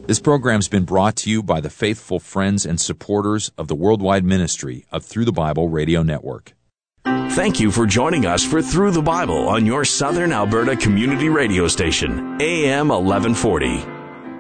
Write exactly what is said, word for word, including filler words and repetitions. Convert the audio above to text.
This program's been brought to you by the faithful friends and supporters of the worldwide ministry of Through the Bible Radio Network. Thank you for joining us for Through the Bible on your Southern Alberta Community Radio Station, A M eleven forty.